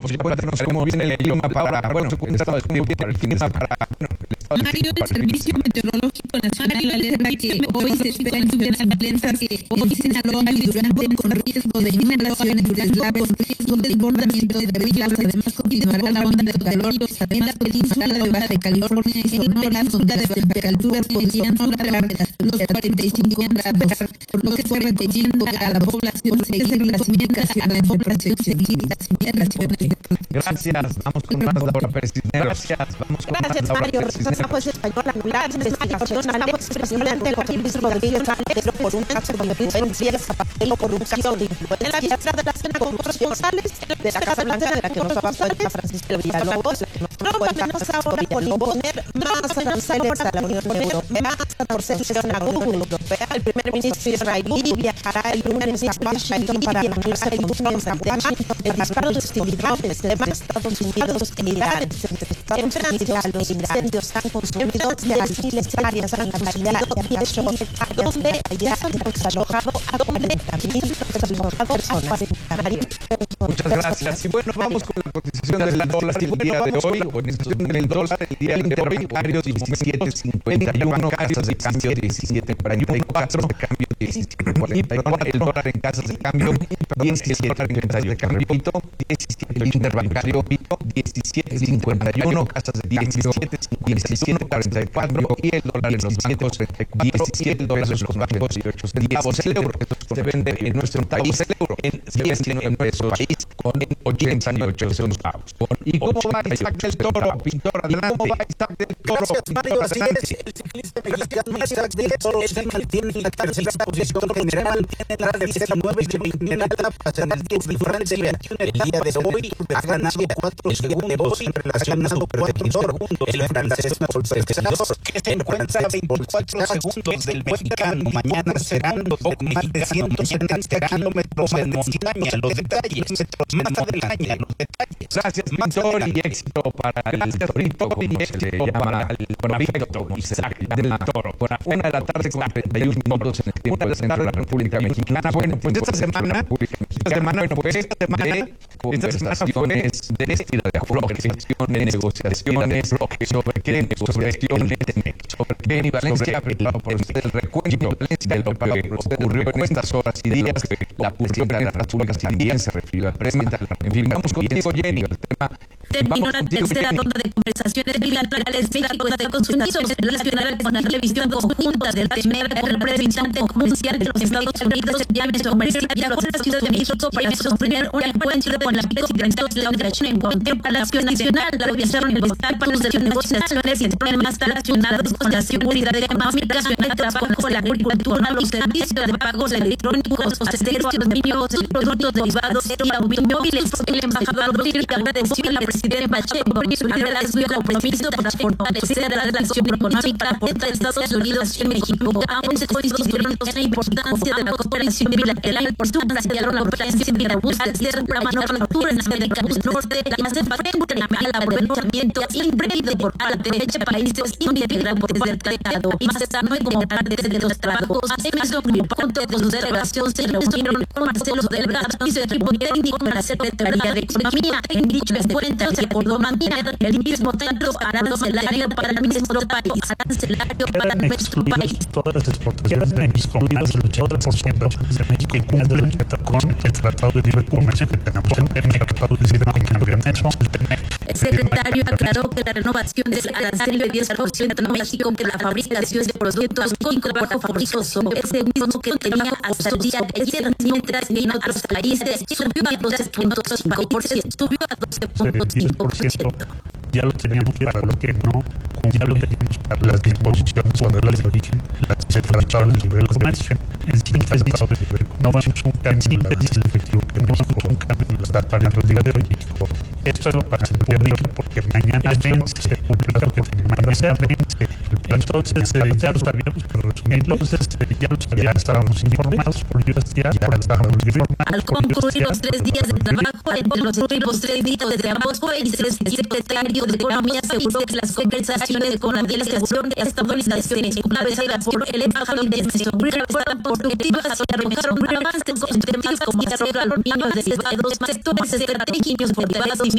Cuéntanos cómo viene el clima para, bueno, el estado de tiempo para el clima para, bueno, Mario, el Servicio Meteorológico Nacional alerta que hoy se esperan lluvias intensas que hoy se Sinaloa y Durango con riesgo de inundaciones graves, riesgo de desbordamiento de ríos. Además, continuará la onda de calor en la península de Baja California y Sonora. Las ondas de temperaturas podrían superar los 45 grados, por lo que se recomienda a la población seguir las indicaciones de protección civil. Gracias, vamos con más Laura Pérez Cisneros. Gracias, vamos con más Laura Mario. Pérez Cisneros. Juez español anular investigación a la expresión ante Joaquín Rodríguez Sales por un caso de influencia zapatero por un caso de influencia en la fiesta de la cena con José González de la Casa Blanca de la que nos va a pasar a Francisco Villalobos. Próbanos ahora por imponer más aranceles a la Unión Europea por cesión a Google Europea. El primer ministro israelí viajará el lunes a Washington para realizar el último Washington el disparo de hostilidades de Estados Unidos e Irán. En Francia, los incendios han consumido de alquiles áreas han caído a donde ya han desalojado a 40.000 personas. Muchas gracias. Y bueno, vamos con la cotización del dólar el día de hoy. Cotización del dólar el día interbancario 17.51, casas de cambio 17.44, cambio 17.44, el dólar en casas de cambio 17.38 de cambio, 17 interbancario 17.51, casas de cambio 17.44 y el dólar en los bancos 17 dólares en los bancos y 8 centavos el euro. Esto se vende en nuestro país el euro en 100 pesos con 88 centavos. ¿Y cómo va Isaac del Toro? Pintor, adelante. ¿Cómo va Isaac del Toro? Gracias, Mario. Así es. El ciclista mexicano Isaac del Toro se mantiene en la tercera posición general en la tercera 9 y 29 etapas en el Tour de Francia. El día de hoy ha ganado 4 segundos en relación a su perseguidor, el francés Solveig, que se encuentra a 24 segundos del mexicano. Mañana serán poco más de 170 kilómetros en montaña. Los detalles, más adelante, los detalles. Gracias, Pintor, y éxito para el Torito, como se le llama con afecto, Isaac del Toro. Por 1 de la tarde con 31 minutos en el tiempo del centro de la República Mexicana. Bueno, pues esta semana fue conversaciones de estilo de aflojaciones, negociaciones, sobre qué y Valencia, por usted el recuento de lo que ocurrió en estas horas y días, la posición de las públicas también se refirió a prensa. En fin, vamos contigo, Jenny, el tema. Terminó la tercera ronda de conversaciones bilaterales México de compromisos relacionados con la revisión conjunta del primer representante comercial de los Estados Unidos en comercial y la Ciudad de México para sostener un encuentro con la presidenta de la Federación en Palacio Nacional. La revisión en los campos de negociaciones y problemas relacionados con la seguridad económica, el trabajo, la agricultura, los servicios de pagos electrónicos, los servicios mínimos, productos derivados y automóviles. El embajador Rodríguez agradeció a la presidenta Pacheco por su compromiso para fortalecer la relación económica entre Estados Unidos y México. Aún se considera la importancia de la cooperación bilateral por su nacional la operación de la búsqueda de la manufactura en América del Norte que hace frente al aprovechamiento indebido por parte de países integrados del tratado y se sabe como parte de los trabajos. Asimismo, como parte de su delegación se reunieron con Marcelo Delgado y su equipo técnico con la Secretaría de Economía. En dichos encuentros se acordó mantener el mismo tanto arancelario para el mismo país, arancelario para nuestro país. Todas las exportaciones de México, incluidas el 80% de México que cumplen con el Tratado de Libre Comercio que tenemos en el Tratado de Libre Comercio. El secretario aclaró que la renovación del arancel de 10% en México que la fabricación de productos incorpora forzoso es el mismo que tenía hasta el día de ayer, mientras que en otros países subió a 12.5%, subió a 12.5%. Ya lo teníamos para lo que no, ya lo teníamos para las disposiciones modales de origen, las que se trataban de libre comercio. En sí, no vamos un cambio en la base efectivo, que no vamos un cambio en los datos para el día de hoy. Esto es lo para el público, porque mañana se publica lo que mañana vence. Entonces, ya lo sabíamos, pero entonces ya lo sabíamos, estábamos informados por ya estábamos informados. Al concluir los 3 días de trabajo, entre los últimos 3 días de trabajo, el secretario de Economía aseguró que las conversaciones con la delegación de estabilizaciones encabezadas por el embajador de México fueron productivas y arrojaron avances con temas como desarrollo de los sectores estratégicos,